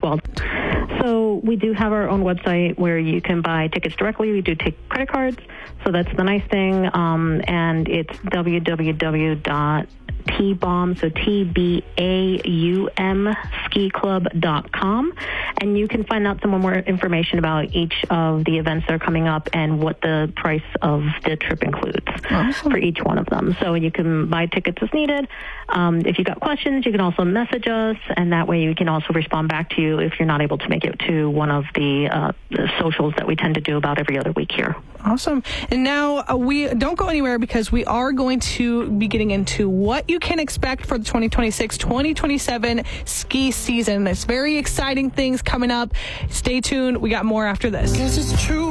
well. So we do have our own website where you can buy tickets directly. We do take credit cards, so that's the nice thing. And it's www.tbaum, so TBAUM skiclub.com. And you can find out some more information about each of the events that are coming up and what the price of the trip includes for each one of them. So you can buy tickets as needed. If you got questions, you can also message us, and that way we can also respond back to you if you're not able to make it to one of the socials that we tend to do about every other week here. Awesome. And now we don't go anywhere because we are going to be getting into what you can expect for the 2026-2027 ski season. There's very exciting things coming up. Stay tuned. We got more after this.